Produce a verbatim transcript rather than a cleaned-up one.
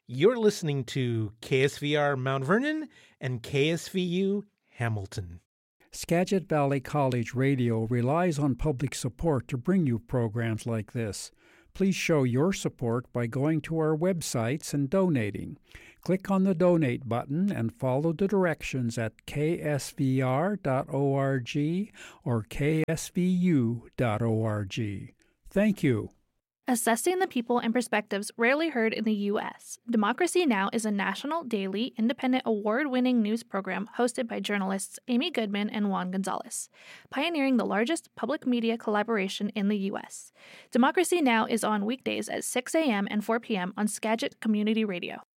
You're listening to K S V R Mount Vernon and K S V U Hamilton. Skagit Valley College Radio relies on public support to bring you programs like this. Please show your support by going to our websites and donating. Click on the Donate button and follow the directions at k s v r dot org or k s v u dot org. Thank you. Assessing the people and perspectives rarely heard in the U S, Democracy Now! Is a national, daily, independent, award-winning news program hosted by journalists Amy Goodman and Juan Gonzalez, pioneering the largest public media collaboration in the U S. Democracy Now! Is on weekdays at six a.m. and four p.m. on Skagit Community Radio.